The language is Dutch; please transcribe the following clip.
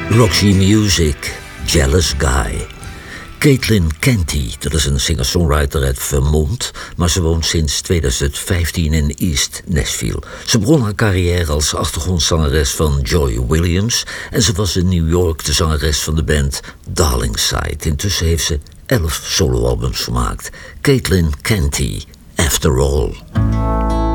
Roxy Music, Jealous Guy. Caitlin Canty, dat is een singer-songwriter uit Vermont, maar ze woont sinds 2015 in East Nashville. Ze begon haar carrière als achtergrondzangeres van Joy Williams en ze was in New York de zangeres van de band Darlingside. Intussen heeft ze 11 soloalbums gemaakt. Caitlin Canty, After All.